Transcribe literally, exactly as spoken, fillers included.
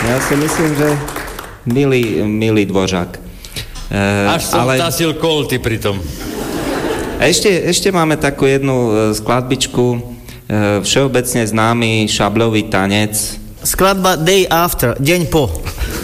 Ja si myslím, že milý, milý Dvořák. Uh, Až som ale... tasil kolty pritom. Ešte, ešte máme takú jednu skladbičku, uh, všeobecne známy šabľový tanec. Skladba Day After, deň po.